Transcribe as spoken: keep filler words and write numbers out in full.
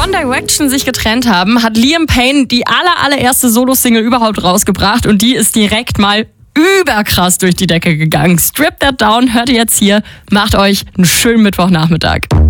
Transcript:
One Direction sich getrennt haben, hat Liam Payne die aller, allererste Solo-Single überhaupt rausgebracht und die ist direkt mal überkrass durch die Decke gegangen. Strip That Down hört ihr jetzt hier. Macht euch einen schönen Mittwochnachmittag.